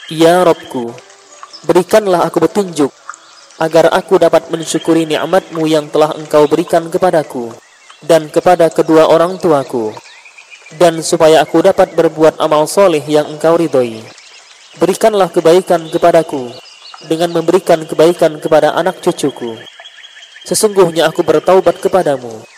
Ya Rabbku, berikanlah aku petunjuk, agar aku dapat mensyukuri nikmat-Mu yang telah Engkau berikan kepadaku dan kepada kedua orang tuaku, dan supaya aku dapat berbuat amal soleh yang Engkau ridhoi. Berikanlah kebaikan kepadaku dengan memberikan kebaikan kepada anak cucuku. Sesungguhnya aku bertaubat kepadamu